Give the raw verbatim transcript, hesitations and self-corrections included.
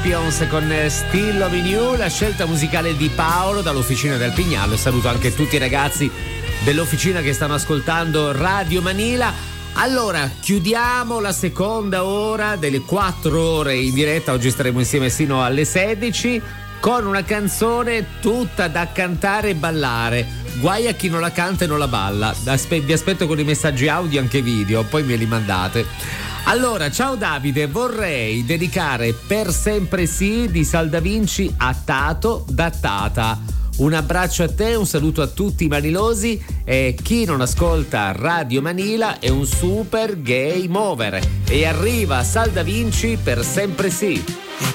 Champions con Still Loving You, la scelta musicale di Paolo dall'Officina del Pignalo. Saluto anche tutti i ragazzi dell'Officina che stanno ascoltando Radio Manila. Allora, chiudiamo la seconda ora delle quattro ore in diretta. Oggi staremo insieme sino alle sedici con una canzone tutta da cantare e ballare. Guai a chi non la canta e non la balla. Aspe- vi aspetto con i messaggi audio, anche video, poi me li mandate. Allora, ciao Davide, vorrei dedicare Per sempre sì di Sal Da Vinci a Tato da Tata. Un abbraccio a te, un saluto a tutti i manilosi, e chi non ascolta Radio Manila è un super game over. E arriva Sal Da Vinci Per sempre sì.